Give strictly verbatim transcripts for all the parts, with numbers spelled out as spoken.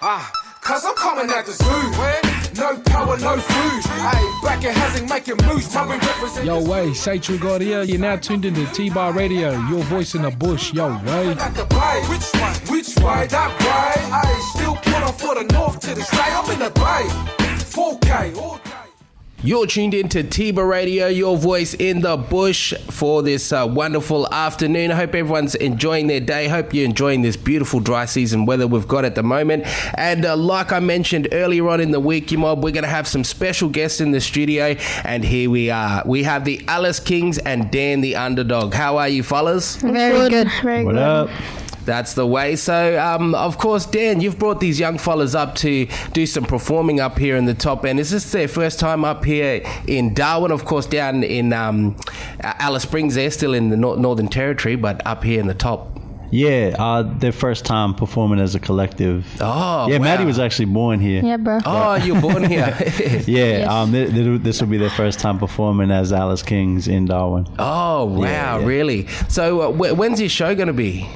Ah, cause I'm coming at the zoo. No power, no food. Hey, back in Hazing making moves. Yo, way, say Trugoria. You're now tuned into T-Bar Radio. Your voice in the bush. Yo, way. Which way? Which way? That way. Hey, still pulling for the north to the state. I'm in the bay. four K all day. You're tuned into T-Bar Radio, your voice in the bush for this uh, wonderful afternoon. I hope everyone's enjoying their day. Hope you're enjoying this beautiful dry season weather we've got at the moment. And uh, like I mentioned earlier on in the week, you mob, we're going to have some special guests in the studio. And here we are. We have the Alice Kings and Dan the Underdog. How are you, fellas? Very good. Very what good. up? That's the way. So, um, of course, Dan, you've brought these young fellas up to do some performing up here in the top end. Is this their first time up here in Darwin? Of course, down in um, Alice Springs, they're still in the nor- Northern Territory, but up here in the top. Yeah, uh, their first time performing as a collective. Oh, yeah, wow. Maddie was actually born here. Yeah, bro. Oh, you're born here. Yeah, Yes. um, th- th- this will be their first time performing as Alice Kings in Darwin. Oh, wow, Yeah, yeah. really? So, uh, wh- when's your show going to be?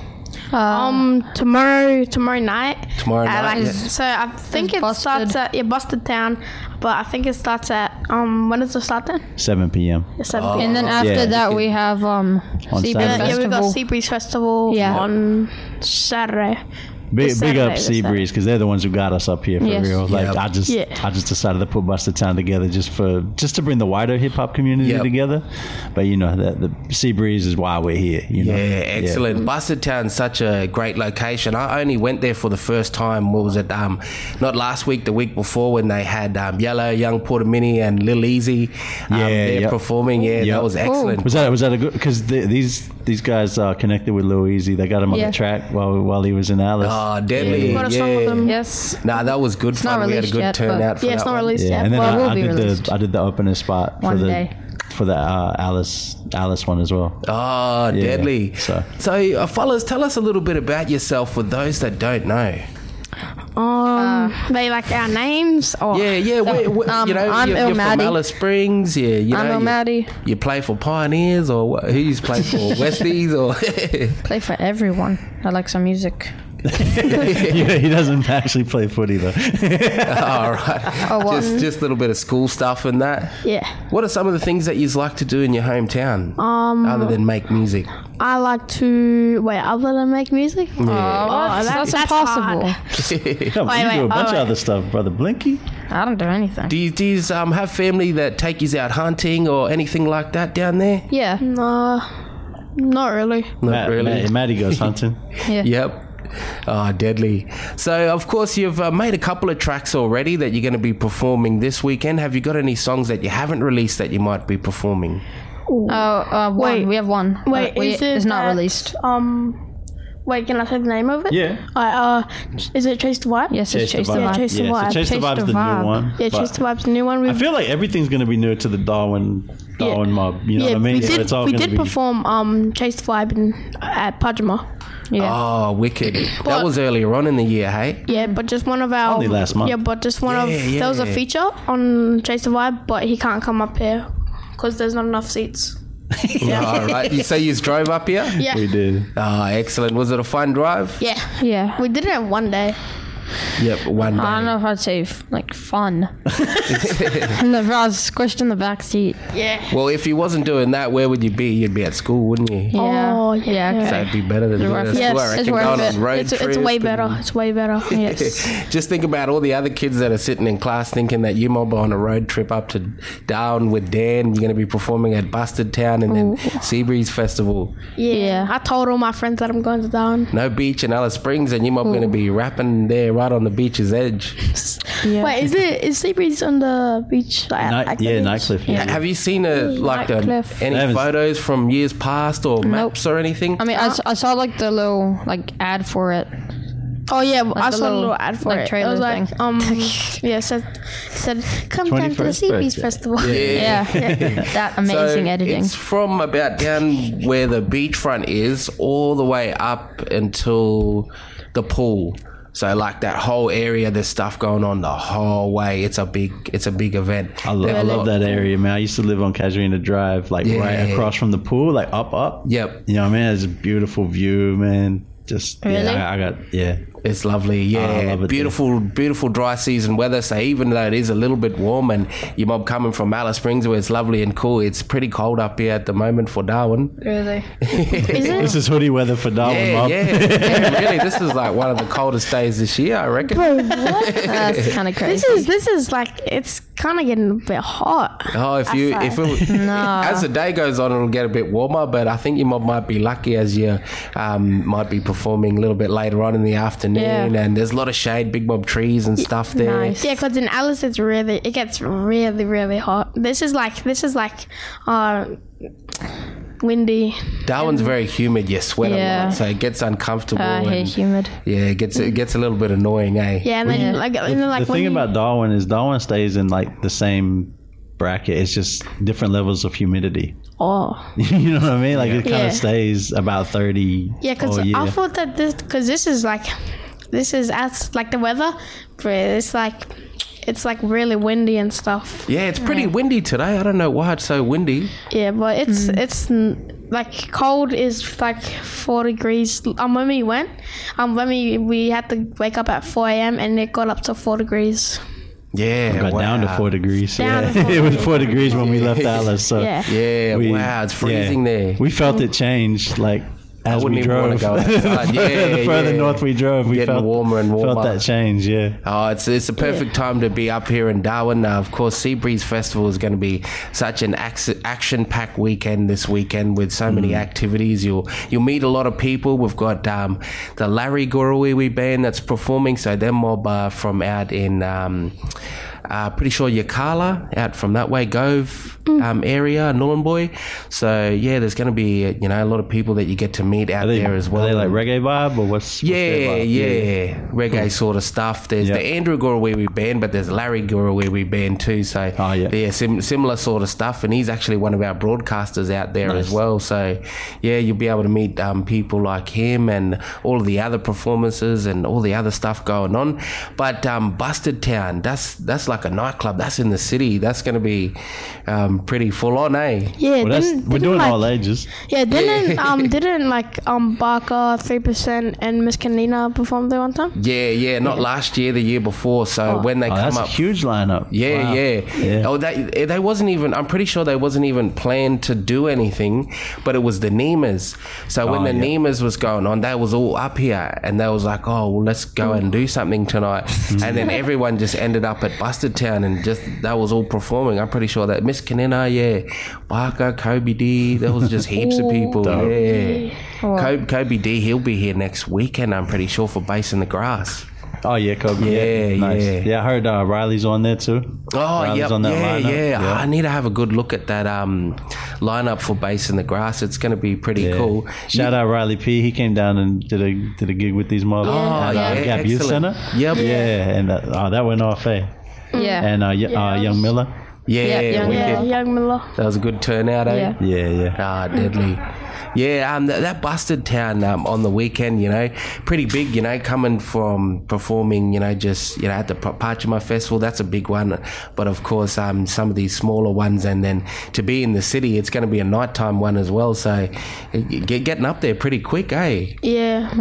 Um, tomorrow, tomorrow night. Tomorrow Uh, night, like, yeah. So I think It's it Busted. starts at yeah, Busted Town, but I think it starts at um. When does it start then? seven p.m. Yeah, seven Oh. p.m. And then after Yeah. that, we have um, On Sea Breeze Saturday. Yeah, we Festival. got Sea Breeze Festival Yeah. on Saturday. Big, This big up Saturday, Sea this Breeze because they're the ones who got us up here for Yes. real. Like Yep. I just, Yeah. I just decided to put Busted Town together just for just to bring the wider hip hop community Yep. together. But you know, the, the Sea Breeze is why we're here. You know? Yeah, excellent. Busted Town's such a great location. I only went there for the first time. What was it? Um, not last week, the week before, when they had um, Yellow, Young Porter Mini, and Lil Easy. Um, Yeah, they're yep. performing. Yeah, Yep. that was excellent. Was that was that a good? Because the, these these guys uh, connected with Lil Easy. They got him on Yeah. the track while while he was in Alice. Oh, deadly. Got a song with Yeah. them. Yes. Nah, that was good not fun. We had a released good yet, turnout but- for Yeah, it's that not one. released Yeah, yet. and then Well, I, we'll I be did released. the I did the opening spot for One the day. for the uh, Alice Alice one as well. Oh, Yeah, deadly. so. So, uh, fellas, tell us a little bit about yourself for those that don't know. Um, they like our names or Yeah, yeah. we we um, you know, I'm you're, Il you're from Maddie. Alice Springs. Yeah, you know, I'm Il you, Maddie. you play for Pioneers or what, who you play for? Westies or? Play for everyone that likes some music. Yeah, he doesn't actually play footy though. All right. Oh, what? Just just a little bit of school stuff and that. yeah. What are some of the things that you like to do in your hometown Um, other than make music? I like to wait other than make music. Oh, that's, that's, that's impossible. hard. Come on, Wait, you wait, do a bunch oh, of wait. other stuff, brother Blinky. I don't do anything. Do you, do you um, have family that take you out hunting or anything like that down there? Yeah. No, not really. Not Matt, really. Matt- Maddie goes hunting. Yeah. Yep. Oh, deadly. So, of course, you've uh, made a couple of tracks already that you're going to be performing this weekend. Have you got any songs that you haven't released that you might be performing? Oh, uh, one. Wait. We have one. Wait, Uh, we, is it it's not that, released. Um, wait, can I say the name of it? Yeah. Alright, uh, is it Chase the Vibe? Yes, it's Chase the Vibe. Vibe. Chase the yeah, Vibe. So Chase, the Chase Vibe's the the, Vibe. new one. Yeah, but Chase the Vibe's the new one. I We've, feel like everything's going to be new to the Darwin Darwin mob. You know yeah, what I mean? we So did. it's all We gonna did be, perform um Chase the Vibe in, at Pajama. Yeah. Oh, wicked. that But- was earlier on in the year, hey? Yeah, but just one of our Only last month. Yeah, but just one Yeah, of yeah. there was a feature on Chase the Vibe, but he can't come up here because there's not enough seats. All right. You say you drove up here? Yeah, we did. Oh, excellent. Was it a fun drive? yeah, Yeah. we did it in one day. Yep, one day. I don't know if I'd say f- like fun. And if I was squished in the back seat. Yeah. Well, if you wasn't doing that, where would you be? You'd be at school, wouldn't you? Yeah. Oh, yeah. Yeah. So Okay. it'd be better than doing worth it it. at school. I Yes, reckon it's worth going it. on road It's, it's trip way and- better. It's way better. Yes. Just think about all the other kids that are sitting in class thinking that you mob are on a road trip up to Down with Dan. You're going to be performing at Busted Town and then Sea Breeze Festival. Yeah. Yeah. I told all my friends that I'm going to Down. No beach in Alice Springs, and you mob going to be rapping there right on the beach's edge. Yeah. Wait, is it is Seabreeze on the beach? Like, Night, like the yeah, beach? Nightcliff. Yeah. Have you seen a, like a, Nightcliff. any I haven't- photos from years past or maps or anything? I mean, I, s- I saw like the little like ad for it. Oh yeah, I the saw a little, little ad for like, it. It trailer was like, thing. um, yeah, it said, it said come down to the twenty-first Seabreeze birthday. Festival. Yeah. That amazing so editing. It's from about down where the beachfront is all the way up until the pool. So like that whole area, there's stuff going on the whole way. It's a big, it's a big event. I love, I love that area, man. I used to live on Casuarina Drive, like Yeah. right across from the pool, like up, up. Yep. You know what I mean? It's a beautiful view, man. Just Really? yeah, I, I got yeah. It's lovely, yeah. I love it beautiful, beautiful dry season weather. So even though it is a little bit warm and you mob coming from Alice Springs where it's lovely and cool, it's pretty cold up here at the moment for Darwin. Really? Is it? This is hoodie weather for Darwin, Yeah, Mob. yeah, yeah. Really, this is like one of the coldest days this year, I reckon. Bro, what? That's kind of crazy. This is this is like it's kind of getting a bit hot. Oh, if you if it, No. as the day goes on, it'll get a bit warmer. But I think you mob might be lucky as you um, might be performing a little bit later on in the afternoon, Yeah. and there's a lot of shade, big mob trees and stuff there. Nice. Yeah, because in Alice it's really it gets really really hot. This is like this is like uh windy. Darwin's very humid. You sweat Yeah. a lot, so it gets uncomfortable. I hate and, humid. Yeah, it gets it gets a little bit annoying, eh? Yeah, and then like and then like The when thing you, about Darwin is Darwin stays in like the same bracket. It's just different levels of humidity. oh You know what I mean? Like it kind Yeah. of stays about thirty. yeah, because all year. I thought that this because this is like this is as like the weather, but it's like it's like really windy and stuff. Yeah, it's pretty windy today. I don't know why it's so windy. Yeah, but it's it's n- like cold is like four degrees. Um, when we went, um, when we we had to wake up at four a.m. and it got up to four degrees. Yeah, Got wow. down to four degrees. Down yeah. to four It was four degrees when we left Alice. So Yeah. Yeah, we- wow, it's freezing yeah. there. We felt it change like as wouldn't we even wanna drove. go outside. Yeah, the further yeah. north we drove, we Getting felt warmer and warmer. Felt that change. Yeah. Oh, it's it's a perfect time to be up here in Darwin. Uh, of course, Seabreeze Festival is going to be such an action-packed weekend this weekend with so many activities. You'll you'll meet a lot of people. We've got um, the Larry Gorowiwi band that's performing. So they're mob uh, from out in. Um, Uh, pretty sure Yirrkala out from that way, Gove um, area, Nhulunbuy. So yeah, there's going to be you know a lot of people that you get to meet out Are they, there as well. Are they like reggae vibe or what's? what's their Yeah, vibe? yeah, reggae sort of stuff. There's Yeah. the Andrew Gorowiwi band, but there's Larry Gorowiwi band too. So Oh, yeah. yeah, sim- similar sort of stuff. And he's actually one of our broadcasters out there Nice. as well. So yeah, you'll be able to meet um, people like him and all of the other performances and all the other stuff going on. But um, Busted Town, that's that's like a nightclub. That's in the city. That's going to be um, pretty full on, eh? Yeah, Well, that's, didn't, we're didn't doing like, all ages. Yeah, didn't um didn't like um Barker, Three Percent, and Miss Kanina perform there one time? Yeah, yeah. Not last year, the year before. So when they Oh, come that's up. a huge lineup. Yeah, Wow. yeah. Yeah. Oh, they they wasn't even. I'm pretty sure they wasn't even planned to do anything, but it was the Nemas. So when Oh, the yeah. Nemas was going on, they was all up here, and they was like, "Oh, well, let's go and do something tonight." And then everyone just ended up at Busted Town, and just that was all performing. I'm pretty sure that Miss Kanina, yeah, Barker, Kobe D, there was just heaps of people. Yeah, Kobe, Kobe D, he'll be here next weekend. I'm pretty sure for Bass in the Grass. Oh yeah, Kobe. Yeah, nice. yeah. Yeah, I heard uh, Riley's on there too. Oh, Riley's yep, on that yeah, lineup. yeah, I need to have a good look at that um, lineup for Bass in the Grass. It's going to be pretty Yeah. cool. Shout out Riley P. He came down and did a did a gig with these mobs Oh, at uh, yeah, Gap Youth excellent. Center. Yep. Yeah, and uh, oh, that went off, eh? Yeah. And uh, y- uh, Young Miller. Yeah, Yeah, young- wicked. Yeah, Young Miller. That was a good turnout, eh? Yeah. Yeah, yeah. Ah, deadly. Yeah, um, that, that Busted Town um, on the weekend, you know, pretty big, you know, coming from performing, you know, just, you know, at the Pachima Festival, that's a big one. But of course, um, some of these smaller ones, and then to be in the city, it's going to be a nighttime one as well. So get, getting up there pretty quick, eh? Yeah.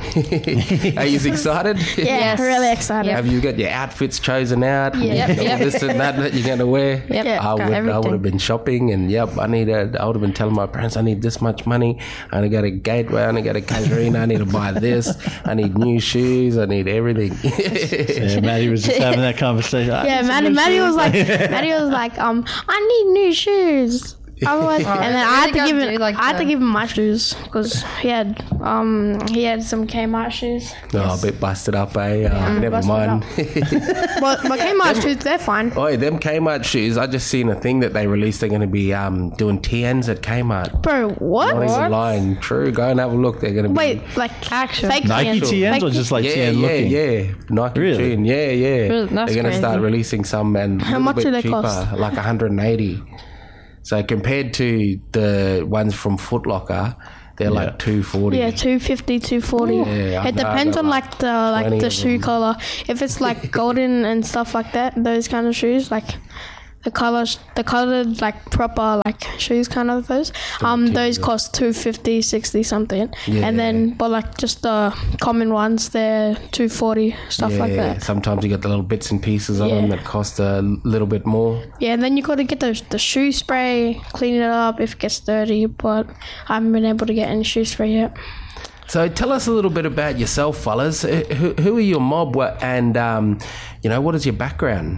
Are you excited? Yeah, Yes. really excited. Yep. Have you got your outfits chosen out? Yeah. Yep, yep. This and that that you're going to wear? Yep, Yeah. I got would, I everything. would have been shopping, and yep, I need a, I would have been telling my parents I need this much money. I only got a gateway, I only got a Casuarina, I need to buy this, I need new shoes, I need everything. Yeah, Maddie was just having that conversation. I Yeah, need some Maddie, new Maddie shoes. was like, Maddie was like, um, I need new shoes. Otherwise, and then I had to really give gotta him, do, like, I had to the- give him my shoes because he had, um, he had some Kmart shoes. Oh, a bit busted up, eh? Uh, never busted mind. But but Kmart shoes, they're fine. Oh, them Kmart shoes, I just seen a thing that they released, they're going to be um, doing T Ns at Kmart. Bro, what? Not even lying. True, go and have a look, they're going to be... Wait, like Actual. fake Nike T Ns. T Ns or Fake- just like yeah, T N yeah, looking? yeah. Nike Really? Tune. Yeah, yeah. Really? That's They're going to start crazy. releasing some and a How little much bit do they cheaper, cost? like one hundred eighty. So compared to the ones from Foot Locker, they're like two forty. Yeah, two fifty, two forty. Yeah, I It know, I depends got on like like the like twenty the of shoe them. color. If it's like golden and stuff like that, those kind of shoes, like the colors, the colored like proper like shoes, kind of those. Um, those cost two fifty, sixty something, Yeah. and then but like just the common ones, they're two forty, stuff yeah, like that. sometimes you get the little bits and pieces of Yeah. them that cost a little bit more. Yeah, and then you got to get the the shoe spray, clean it up if it gets dirty. But I haven't been able to get any shoe spray yet. So tell us a little bit about yourself, fellas. Who, who are your mob, what- and um, you know, what is your background?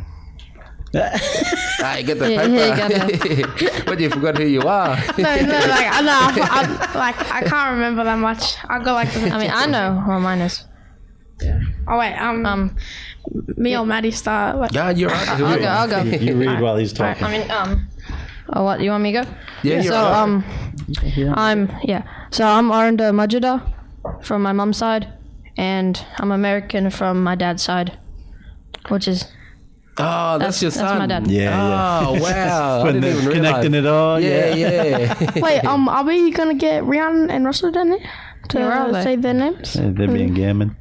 Ah, you get the Yeah, paper. But you forgot who you are. No, no, like I know, I, I, like I can't remember that much. I got like, I mean, I know what mine is. oh wait, um, Um, me or Maddie start. Like, Yeah, you're right. Who I'll are go. you? I'll go. You, you read while he's talking. I mean, um, oh, what you want me to go? Yeah, you're So, right. um, I'm yeah. So I'm Arunda Majida from my mom's side, and I'm American from my dad's side, which is Oh, that's, That's- your that's son. my dad. Yeah, Oh, wow. I Putting didn't it- even connecting realize. it all. Yeah, Yeah, yeah. wait, um, are we gonna get Rian and Russell down here to Yeah, where are they? say their names? Yeah, they're being gammon.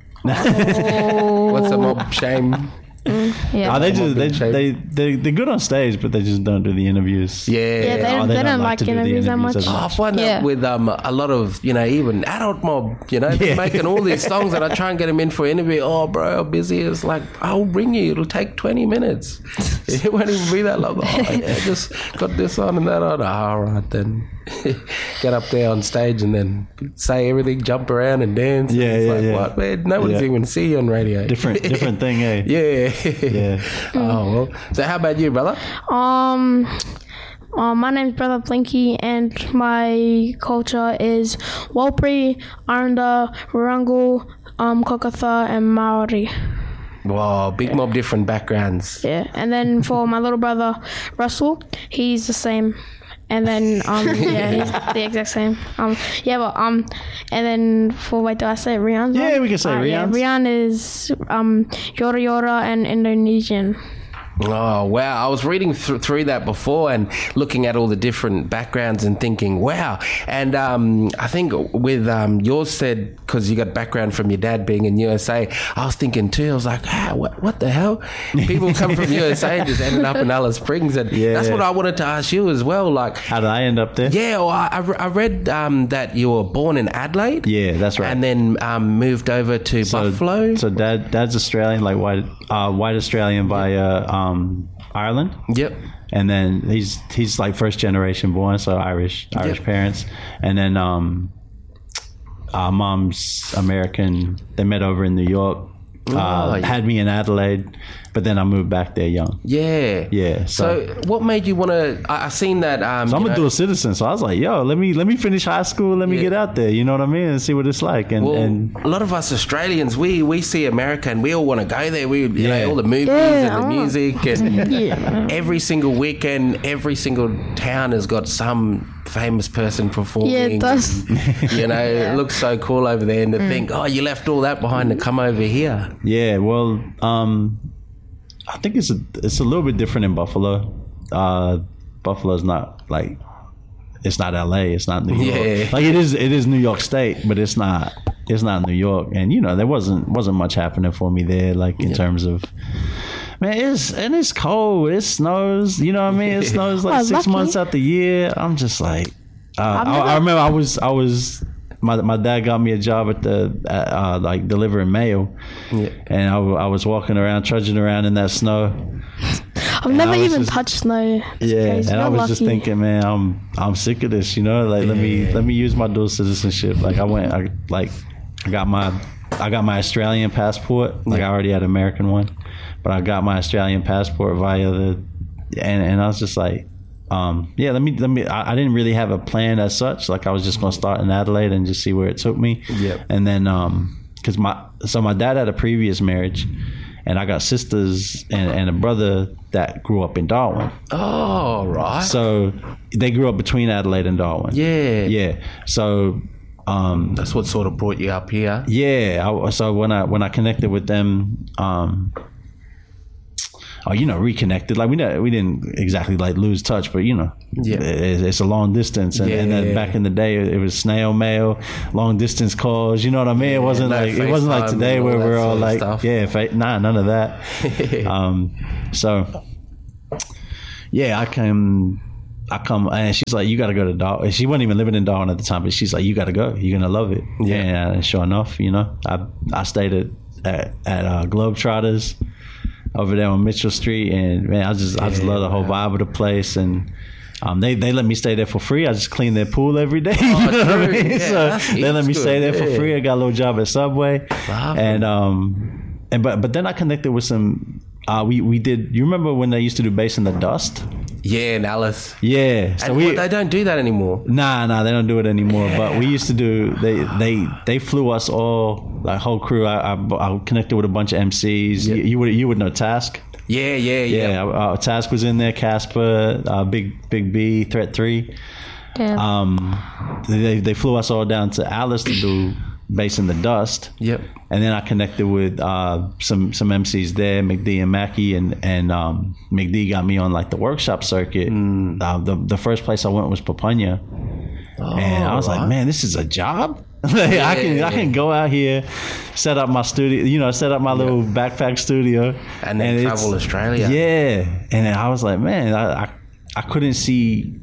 What's the mob shame? yeah. Oh, they just they, big shape. they they they're good on stage, but they just don't do the interviews. Yeah. Yeah, they, Oh, they, don't like to do the interviews that much. as Oh, I find Yeah. that with um, a lot of, you know, even adult mob, you know, they're Yeah. making all these songs and I try and get them in for an interview. Oh, bro, I'm busy. It's like, I'll ring you. It'll take twenty minutes. It won't even be that long. Oh, yeah, just got this on and that on. Oh, all right, then. Get up there on stage and then say everything, jump around and dance. Yeah, it's yeah, like, yeah. what, man? Nobody's Yeah. even see you on radio. Different different thing, eh? Yeah. Yeah. Oh, well. So how about you, brother? Um, uh, my name's Brother Blinky, and my culture is Walpri, Arunda, Warungal, um, Kokatha, and Maori. Wow, big mob, different backgrounds. Yeah, and then for my little brother Russell, he's the same. And then um yeah, he's the exact same. Um yeah, but um and then for wait, do I say Rian's? Yeah, one? we can say Uh, yeah, Rian's. Rian is um Yora Yora and Indonesian. Oh, wow. I was reading th- through that before and looking at all the different backgrounds and thinking, wow. And um, I think with um, yours said, because you got background from your dad being in U S A, I was thinking too, I was like, ah, what, what the hell? People come from U S A and just ended up in Alice Springs. And Yeah. that's what I wanted to ask you as well. Like, How did I end up there? yeah, well, I, I re- I read um, that you were born in Adelaide. Yeah, that's right. And then um, moved over to So, Buffalo. so dad dad's Australian, like white uh, white Australian via um, Ireland. Yep. And then he's he's like first generation born, so Irish Irish Yep. parents. And then um, our mom's American. They met over in New York. Oh, Uh, yeah. Had me in Adelaide, but then I moved back there young. Yeah. Yeah, So, so- what made you want to? I, I seen that. Um, So I'm you a know- dual citizen, so I was like, "Yo, let me let me finish high school, let me Yeah. get out there." You know what I mean, and see what it's like. And, Well, and a lot of us Australians, we, we see America and we all want to go there. We, you Yeah. know, all the movies Yeah, and the I want- music, and Yeah. every single weekend, every single town has got some famous person performing. Yeah, it does. You know, it looks so cool over there, and to think, oh, you left all that behind to come over here. yeah, well, um, I think it's a it's a little bit different in Buffalo. Uh, Buffalo's not like it's not L A, it's not New York. Yeah. Like it is it is New York State, but it's not it's not New York. And you know, there wasn't wasn't much happening for me there, like in Yeah. terms of. Man, it's and it's cold. It snows. You know what I mean? It snows like Well, six lucky. months out the year. I'm just like, uh, I, never- I remember I was I was my my dad got me a job at the uh, like delivering mail, Yeah. and I, w- I was walking around, trudging around in that snow. I've never I was even just- touched snow. It's Yeah, crazy. and I You're was just lucky. thinking, man, I'm I'm sick of this. You know, like let me let me use my dual citizenship. Like I went, I like I got my I got my Australian passport. Like I already had an American one, but I got my Australian passport via the, and and I was just like, um, yeah, let me let me. I, I didn't really have a plan as such. Like I was just gonna start in Adelaide and just see where it took me. Yep. And then um, because my so my dad had a previous marriage. And I got sisters and, and a brother that grew up in Darwin. Oh, right. So they grew up between Adelaide and Darwin. yeah. Yeah. So um, That's what sort of brought you up here. yeah. I, so when I when I connected with them, um, oh, you know, reconnected. Like we know, we didn't exactly like lose touch, but you know, Yeah. it, it's a long distance. And, and then Yeah. back in the day, it was snail mail, long distance calls. You know what I mean? It wasn't no like it wasn't like FaceTime today and where all that we're all sort of like, stuff. yeah, fa- nah, none of that. um, so. yeah, I come, I come, and she's like, you got to go to Darwin. She wasn't even living in Darwin at the time, but she's like, you got to go. You're gonna love it. Yeah. And sure enough, you know, I I stayed at at, at uh, Globetrotters over there on Mitchell Street, and man, I just I just Yeah, love the whole wow. vibe of the place, and um, they they let me stay there for free. I just clean their pool every day. Oh, you know what I true. mean? Yeah, So that's they let me heaps stay there good. for Yeah. free. I got a little job at Subway, Wow. and um, and but but then I connected with some. Uh, we we did. You remember when they used to do Bass in the Dust? Yeah, and Alice. Yeah. So And we what, they don't do that anymore. Nah, nah, they don't do it anymore. But we used to do. They they they flew us all, like whole crew. I I, I connected with a bunch of M Cs. You, you would you would know Task. Yeah, yeah, yeah. Yeah, uh, Task was in there. Casper, uh, Big Big B, Threat Three. Yeah. Um, they they flew us all down to Alice to do Bass in the Dust. Yep. And then I connected with uh, some some M Cs there, McD and Mackie, and and um, McD got me on like the workshop circuit. Mm. Uh, the the first place I went was Papunya, and I was like, man, this is a job. Like, I can Yeah. I can go out here, set up my studio, you know, set up my little backpack studio, And then it's- travel Australia. Yeah, and then I was like, man, I I, I couldn't see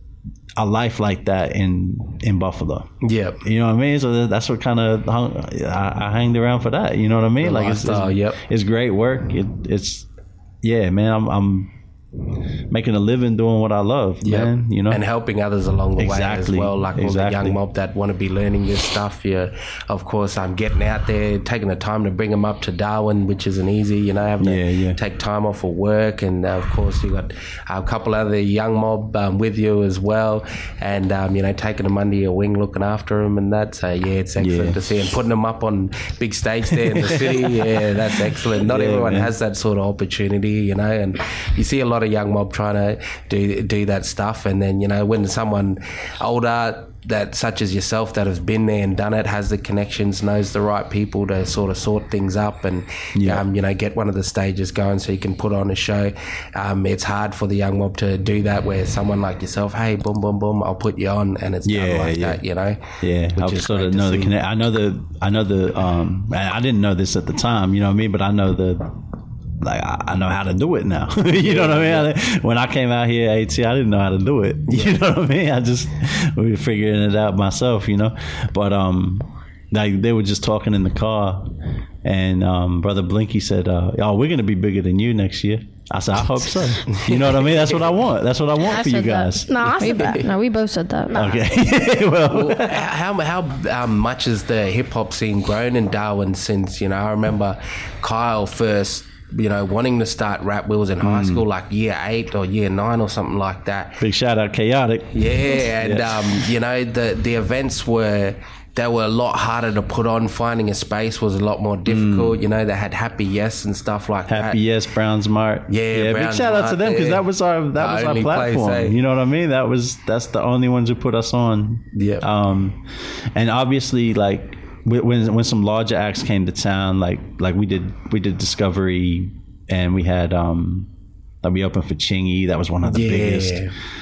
a life like that in in Buffalo. Yep. You know what I mean? So that's what kind of I, I hanged around for that. You know what I mean? The like it's, lifestyle, it's, yep. it's great work. It, it's yeah, man. I'm I'm making a living doing what I love, Yep. man. You know, and helping others along the way as Exactly. well, like all the Exactly. young mob that want to be learning this stuff. Yeah, of course, I'm getting out there, taking the time to bring them up to Darwin, which isn't easy. You know, having Yeah, to yeah. take time off of work, and uh, of course, you got a couple other young mob um, with you as well, and um, you know, taking them under your wing, looking after them, and that. So yeah, it's excellent Yeah. to see, and putting them up on big stage there in the city. Yeah, that's excellent. Not Yeah, everyone man. has that sort of opportunity, you know, and you see a lot of young mob trying to do do that stuff, and then you know when someone older that such as yourself that has been there and done it, has the connections, knows the right people to sort of sort things up, and Yeah. um, you know get one of the stages going so you can put on a show. Um, it's hard for the young mob to do that, where someone like yourself, hey, boom, boom, boom, I'll put you on, and it's Yeah, done like yeah. that, you know. yeah, which I is sort great of to know the see. connect. I know the I know the um. I I didn't know this at the time, you know what I mean, but I know the. Like I, I know how to do it now. You know what I mean? When I came out here at AT, I didn't know how to do it. You know what I mean? I just we were figuring it out myself, you know. But um, like they were just talking in the car, and um, Brother Blinky said, uh, "Oh, we're gonna be bigger than you next year." I said, "I hope so." You know what I mean? That's what I want. That's what I want I for you said that. guys. No, I We, said that. no, we both said that. Okay. well, how how um, much has the hip hop scene grown in Darwin since, you know, I remember Kyle first, you know, wanting to start rap. We was in high school, like year eight or year nine or something like that. big shout out, Chaotic. Yeah, and Yeah. um, you know, the the events were they were a lot harder to put on. Finding a space was a lot more difficult. You know, they had Happy Yes and stuff like that. Happy Yes, Brown's Mart. Yeah, big Brown's shout out to Mart, them because yeah. that was our that The was our only place, platform. eh? You know what I mean? That was that's the only ones who put us on. Yeah. Um, and obviously, like wh- when when some larger acts came to town, like like we did we did Discovery, and we had um, like we opened for Chingy. That was one of the Yeah. biggest.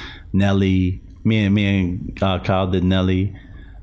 Nelly, me and me and uh, Kyle did Nelly.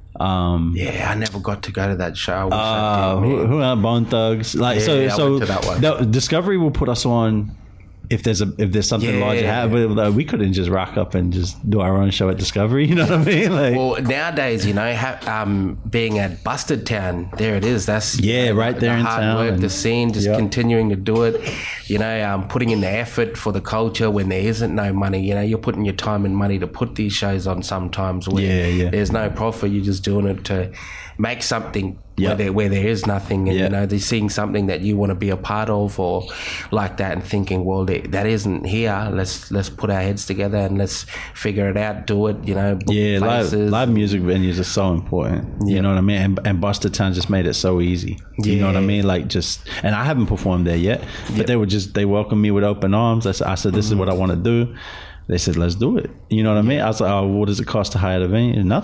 Um, Yeah, I never got to go to that show. I wish uh, I did, who, man. who are Bone Thugs? Like Yeah, so, I so went to that one. the- Discovery will put us on if there's a if there's something Yeah. larger happening. But like, we couldn't just rock up and just do our own show at Discovery. You know what I mean? Like, Well, nowadays, you know, ha- um, being at Busted Town, there it is. That's you Yeah, know, right the, there the in hard town, work, and- the scene, just Yep. continuing to do it. You know, um, putting in the effort for the culture when there isn't no money. You know, you're putting your time and money to put these shows on. Sometimes where Yeah, yeah. there's no profit, you're just doing it to make something. Where Yep. there, where there is nothing, and Yeah. you know they're seeing something that you want to be a part of, or like that, and thinking, well, they, that isn't here. Let's let's put our heads together and let's figure it out, do it. You know, book yeah, live, places. live music venues are so important. You Yeah. know what I mean? And, and Busted Town just made it so easy. You know what I Yeah. mean? Like just, and I haven't performed there yet, but Yep. they were just they welcomed me with open arms. I said, I said, this is what I want to do. They said, let's do it. You know what I mean? I was like, oh, what does it cost to hire the venue? Nothing.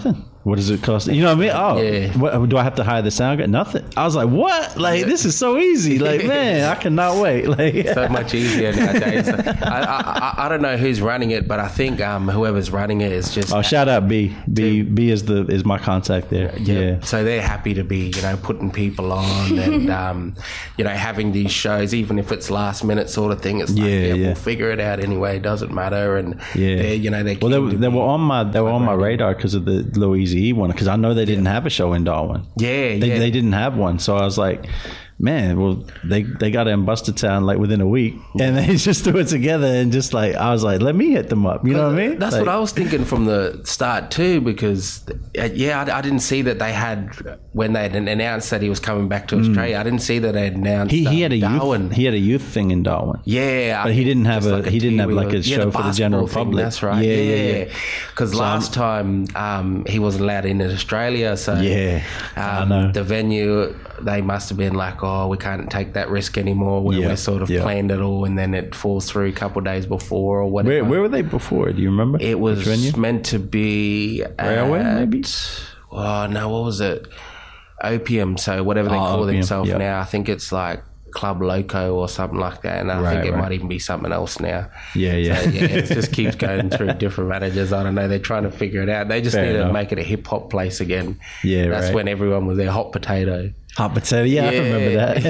what does it cost? You know what I mean? Oh, Yeah. what, do I have to hire the sound guy? Nothing. I was like, what? Like, this is so easy. Like, man, I cannot wait. Like, So much easier nowadays. I, I, I, I don't know who's running it, but I think um, whoever's running it is just. oh, shout out B. B. B is the is my contact there. Yeah. So they're happy to be, you know, putting people on and, um, you know, having these shows, even if it's last minute sort of thing. It's like, Yeah, yeah, yeah. we'll figure it out anyway. It doesn't matter. And, Yeah. they're, you know, they Well, they, they were on my they were on my radar because of the Louise E one. Because I know they didn't have a show in Darwin. Yeah, They, yeah. they didn't have one, so I was like, man, well, they they got in Bustertown like within a week, and they just threw it together and just like I was like, let me hit them up. You know what I mean? That's Like, what I was thinking from the start too, because uh, yeah, I, I didn't see that they had when they had announced that he was coming back to Australia. I didn't see that they had announced. He, he um, had a Darwin. youth he had a youth thing in Darwin. Yeah, But I he think didn't have just a- like he didn't have like a T V, show for the general basketball thing, public. That's right. Yeah, Yeah, yeah, yeah. yeah. Because So last time um, he wasn't allowed in Australia, so Yeah, I um, know. the venue they must have been like, oh, we can't take that risk anymore. We, Yeah, we sort of yeah. planned it all, and then it falls through a couple of days before or whatever. Where where were they before? Do you remember? It was Which venue? meant to be Railway, at- maybe? Oh no, what was it? Opium. So whatever they Oh, call Opium, themselves yeah. now, I think it's like Club Loco or something like that, and I Right, think it right. might even be something else now. Yeah, yeah. So, yeah, it just keeps going through different managers. I don't know. They're trying to figure it out. They just Fair need enough. to make it a hip hop place again. Yeah, that's right. when everyone was their hot potato. Hot potato. Yeah, I remember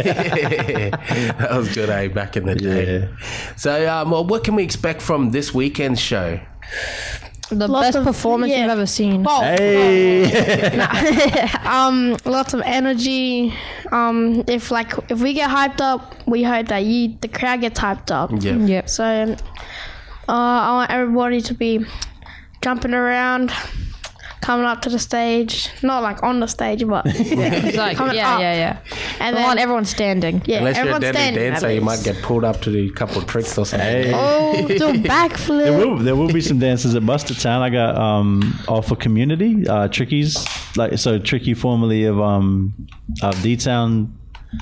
that. that was good, eh? Back in the day. Yeah. So, um, well, what can we expect from this weekend's show? The Lots best of- performance yeah. you've ever seen. Well, Hey. um, lots of energy. Um, if like if we get hyped up, we hope that you, the crowd gets hyped up. Yeah. Yep. So, uh, I want everybody to be jumping around, coming up to the stage. Not like on the stage, but It's like, Coming yeah, up. yeah, yeah. and I want then everyone standing. yeah, Unless you're a everyone's deadly standing. dancer, at you might least. get pulled up to do a couple of tricks or something. Hey. Oh, do a There backflip. will there will be some dances at Bustertown. I got um all for community uh Tricky's like so Tricky formerly of um of D Town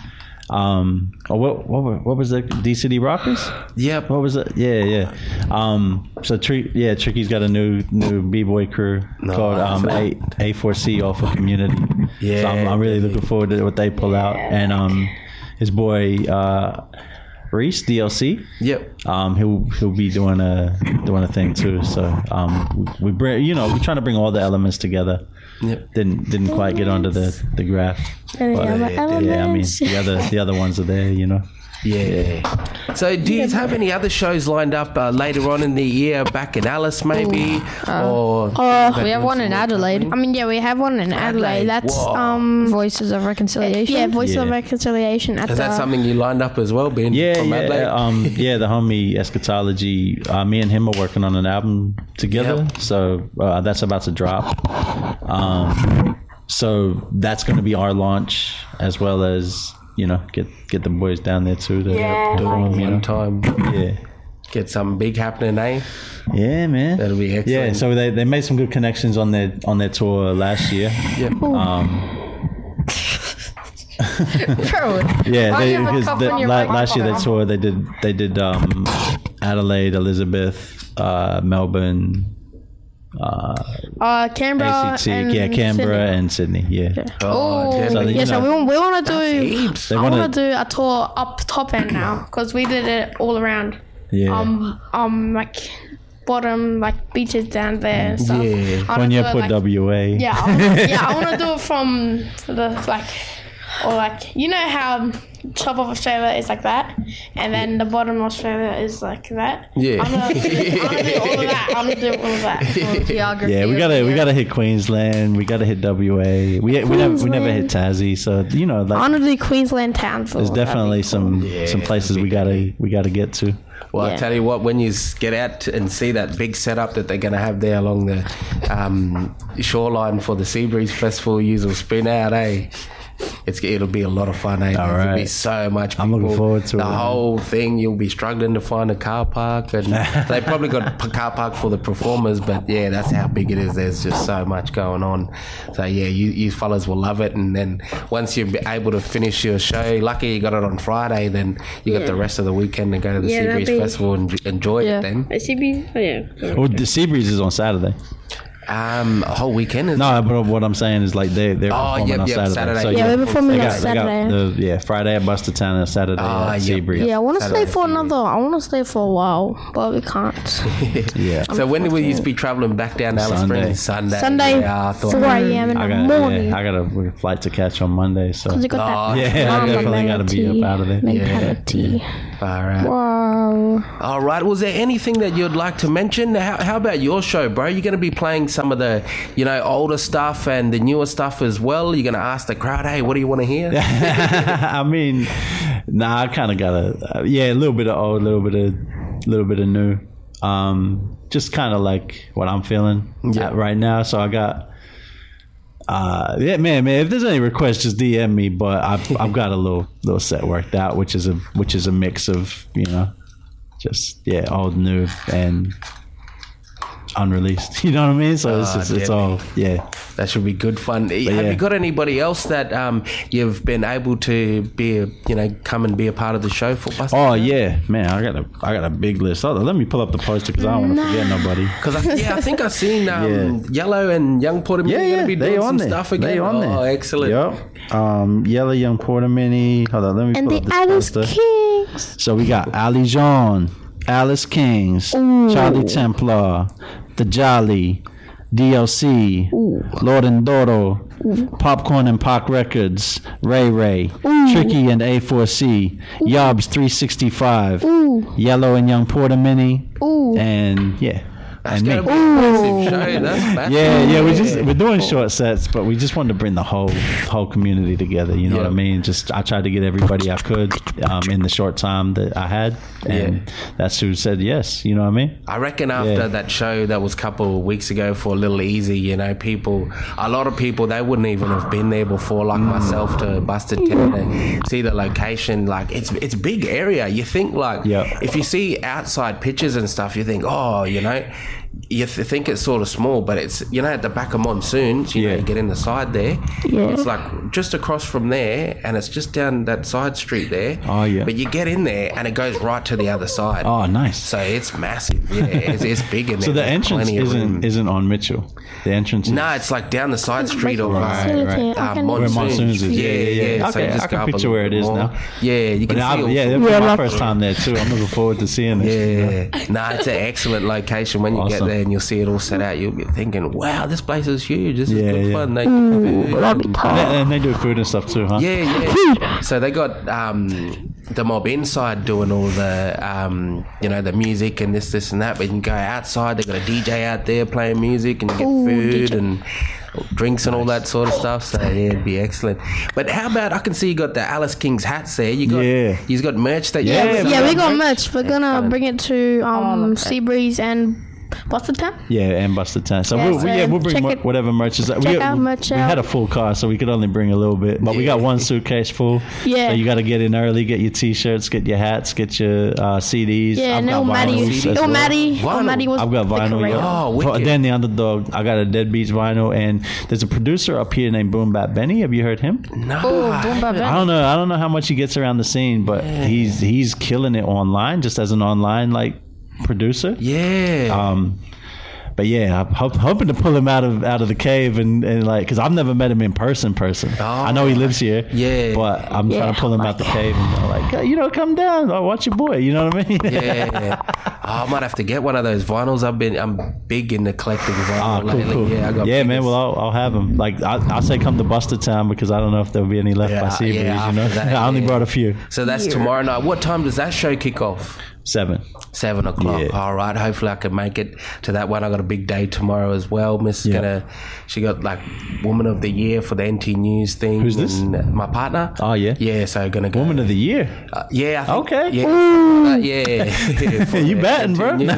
um oh, what what were- what was the D City Rockers? Yep. What was it? Yeah, yeah. Um, so Tri- yeah, Tricky's got a new new b boy crew No, called um A A four C all for community. Yeah, so I'm, I'm really looking forward to what they pull out and um his boy uh Reese D L C. Yep. Um, he'll he'll be doing a doing a thing too. So um, we, we bring you know we're trying to bring all the elements together. Yep. Didn't didn't quite get onto the the graph. Any But, other yeah, I mean elements? the other the other ones are there. You know. Yeah. So, do you have any other shows lined up uh, later on in the year? Back in Alice, maybe, or We have one in Adelaide. I mean, yeah, we have one in Adelaide. Adelaide, That's whoa. um, Voices of Reconciliation. yeah, Voice of Yeah. Reconciliation at is that the. something you lined up as well, Ben? Yeah, from yeah, Adelaide? um, yeah. The homie Eschatology. Uh, me and him are working on an album together. Yep. So uh, that's about to drop. Um, so that's going to be our launch, as well as you know get get the boys down there too. To Yeah. Do it perform, you know. one time. Yeah. Get something big happening, eh? Yeah, man. That'll be excellent. Yeah, so they, they made some good connections on their on their tour last year. Yeah. Um, Bro, yeah, Why they, you have a because cup the, on your la- mic? last year they toured. They did they did um, Adelaide, Elizabeth, uh, Melbourne, uh, uh, Canberra A C T, and yeah, Canberra Sydney. and Sydney. Yeah, Oh, So deadly. they- Yeah, you so know, we, we want to do. heaps. they I want want to. to do a tour up top end now because we did it all around. Yeah, Um, um, like bottom, like beaches down there and stuff. Yeah. I wanna when you do it, put like- W A. Yeah, I wanna, yeah, I want to do it from the like, or like you know how top of Australia is like that, and then the bottom of Australia is like that. Yeah. I'm gonna, do, I'm gonna do all of that. I'm gonna do all of that. geography. Yeah, we of gotta the we year. gotta hit Queensland. We gotta hit W A. We we never we never hit Tassie. So you know, I'm like gonna do Queensland town for. there's definitely some some places we gotta we gotta get to. Well, I Yeah. tell you what, when you s- get out and see that big setup that they're going to have there along the um, shoreline for the Seabreeze Festival, you will spin out, eh? It's, it'll be a lot of fun, eh? All There'll be right. so much people. I'm looking forward to the it, man. whole thing, you'll be struggling to find a car park. And they probably got a car park for the performers, but yeah, that's how big it is. There's just so much going on. So yeah, you, you fellas will love it. And then once you're able to finish your show, lucky you got it on Friday, then you got the rest of the weekend to go to the Yeah, that'd Seabreeze be- Festival and enjoy Yeah. it then. C B, oh yeah. Well, the Seabreeze is on Saturday. Um, a whole weekend. Is No, but what I'm saying is like they they're Oh, performing yep, on yep, Saturday. Saturday. So, Yeah, we're performing they on got, they got Saturday. the, yeah, Friday at Buster Tanner, Saturday Ah, at yep, Seabreeze. Yeah, I want to stay Saturday, for Seabreeze. another. I want to stay for a while, but we can't. Yeah. So when will you be traveling back down to Alice Sunday. Springs? Sunday. Sunday, Yeah, I thought. four a.m. in I the got morning. yeah, I got a flight to catch on Monday, so Cause you got Oh, that yeah, I mama definitely gotta be mentality. up out of there. Mentality. Far out. Wow. All right. Was there anything that you'd like to mention? How, how about your show, bro? You're going to be playing some of the, you know, older stuff and the newer stuff as well. You're going to ask the crowd, hey, what do you want to hear? I mean, nah, I kind of got a uh, yeah, a little bit of old, a little bit of, little bit of new. Um, just kind of like what I'm feeling Yeah. at right now. So I got, uh, yeah, man, man. If there's any requests, just D M me. But I've I've got a little little set worked out, which is a which is a mix of you know, just yeah, old, new, and unreleased. You know what I mean? So it's Ah, just, it's yeah. all yeah. That should be good fun. Have yeah. you got anybody else that um, you've been able to be, a, you know, come and be a part of the show for Buster? Oh yeah, man! I got a I got a big list. Oh, let me pull up the poster because I don't want to forget nobody. Because I, yeah, I think I've seen um, Yellow and Young Porter Yeah, going yeah, to be they doing on some there. stuff again. They on oh, there. excellent. Yep. Um, Yellow Young Porter Mini. Hold on, let me And pull the up this Alice poster. Kings. So we got Ali Jean, Alice Kings, Charlie Templar, The Jolly, D L C, Lord and Doro, Popcorn and Pock Records, Ray Ray, Tricky and A four C, Yobs three sixty-five, Yellow and Young Porter Mini, Ooh. and yeah. That's and me. going to be a massive show. That's massive. Yeah, yeah, we just we're doing short sets, but we just wanted to bring the whole whole community together. You know Yeah. what I mean? Just I tried to get everybody I could um, in the short time that I had, and Yeah. that's who said yes. You know what I mean? I reckon after Yeah. that show that was a couple of weeks ago for Little Easy, you know, people, a lot of people, they wouldn't even have been there before, like myself, to Busted Ten and see the location. Like, it's it's a big area. You think, like, Yeah. if you see outside pictures and stuff, you think, oh, you know, you th- think it's sort of small, but it's, you know, at the back of Monsoons, you know, Yeah. you get in the side there, Yeah. it's like just across from there, and it's just down that side street there. Oh, yeah. But you get in there, and it goes right to the other side. Oh, nice. So it's massive, yeah. It's, it's big in there. So the There's entrance plenty of room. isn't isn't on Mitchell. The entrance. Is, No, it's like down the side street of Right, uh, right. uh, I can- Where Monsoons. Monsoons is. Yeah, yeah, yeah. So Okay, you just I can go up a picture where it little is bit more. now. Yeah, you can But I, see. all yeah, from- that's Yeah, my like- first time there too. I'm looking forward to seeing it. Yeah, nah, it's an excellent location. When you get Awesome. there and you'll see it all set out, you'll be thinking, "Wow, this place is huge. This is Yeah, good yeah. fun." They food. That'd be And tough. they, and they do food and stuff too, huh? Yeah, yeah. So they got um, the mob inside doing all the, um, you know, the music and this, this, and that. But you can go outside. They got a D J out there playing music, and you get Ooh, food D J. and drinks and all that sort of stuff. So yeah, it'd be excellent. But how about I can see you got the Alice Kings hats there. You got, Yeah. you've got merch that you Yeah, have Yeah, we selling? got merch. We're gonna Excellent. bring it to um Seabreeze and Boston Town. Yeah, and Buster Ten. So Yeah, we'll, so yeah, we'll bring check mo- it- whatever merch is. We, check out we, merch we out. had a full car, so we could only bring a little bit. But we got one suitcase full. Yeah. So you got to get in early, get your t-shirts, get your hats, get your uh, C Ds. Yeah, I've no got Maddie. vinyls as No well. Maddie. Vinyl. Oh, Maddie was I've got the vinyl. curator. Yeah. Oh, wicked. Then the Underdog. I got a Dead Beats vinyl, and there's a producer up here named Boom Bap Benny. Have you heard him? No, Oh, I Boom Bap I Benny. don't know. I don't know how much he gets around the scene, but he's he's killing it online, just as an online like producer. Yeah. Um, but yeah, I'm hop- hoping to pull him out of out of the cave and, and like, because I've never met him in person. Person, I know he lives here. Yeah. but I'm Yeah, trying to pull him out the cave and go like, "Hey, you know, come down, oh, watch your boy. You know what I mean? Yeah, oh, I might have to get one of those vinyls. I've been, I'm big into collecting vinyl Ah, cool, lately. cool. Yeah, I got yeah, man. biggest- Well, I'll, I'll have him. Like, I, I'll say come to Buster Town because I don't know if there'll be any left Yeah, by Seabreeze. yeah, you know, after that, I only yeah. brought a few. So that's tomorrow night. What time does that show kick off? Seven. Seven o'clock. Yeah. All right. Hopefully, I can make it to that one. I got a big day tomorrow as well. Miss is Yeah. gonna. She got like Woman of the Year for the N T News thing. Who's this? And, uh, my partner. Oh yeah. Yeah. So gonna go. Woman of the year. Uh, yeah. I think, Okay. Yeah. Uh, yeah. For You the batting, bro. N T News.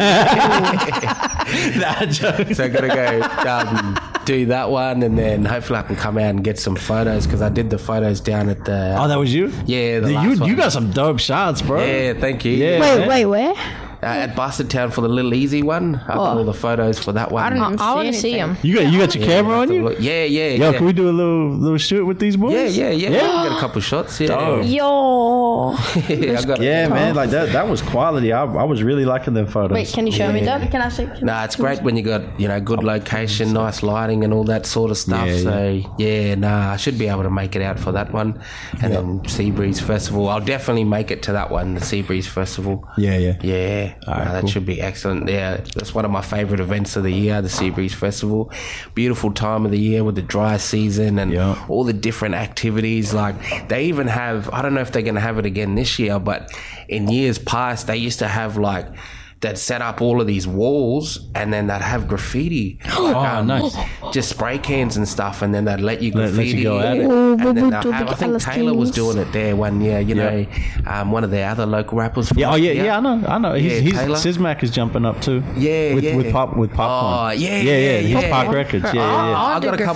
Nah, joke. So I gotta go um, do that one, and then hopefully I can come out and get some photos because I did the photos down at the. Oh, that was you. Yeah, the you last you one. got some dope shots, bro. Yeah, thank you. Yeah. Wait, man. wait, where? at Bastardtown for the Little Easy one. I've got all the photos for that one. I don't even I want to see see anything. him. You got you got your Yeah, camera have on to you? look. Yeah, yeah, Yo, yeah. can we do a little little shoot with these boys? Yeah, yeah, yeah. Yeah. We got a couple shots. Yeah, Dog. Yo. I got Yeah, man, like that that was quality. I, I was really liking them photos. Wait, can you show me that? Can I see? Can Nah, it's great when you got, you know, good location, nice lighting and all that sort of stuff. Yeah, so, yeah, nah, I should be able to make it out for that one. And then Seabreeze Festival. I'll definitely make it to that one, the Seabreeze Festival. Yeah, yeah. Yeah, Alright, nah, that cool. should be excellent. Yeah, that's one of my favourite events of the year, the Seabreeze Festival. Beautiful time of the year with the dry season and Yeah. all the different activities. Like, they even have, I don't know if they're going to have it again this year, but in years past, they used to have like, they'd set up all of these walls and then they'd have graffiti. Like, Oh, nice. Just spray cans and stuff, and then they'd let you Let- let graffiti. you go at it. And then they'll to have, the I think Alice Taylor was Kings. doing it there one year, you know, um, one of the other local rappers. from Yeah, oh up yeah, here. yeah, I know, I know. He's, Yeah, he's Taylor. Sismac is jumping up too. Yeah, with, yeah. with pop with popcorn. Oh, yeah, yeah, yeah. yeah, He's yeah. Pop Records. Yeah, yeah, yeah. I got a couple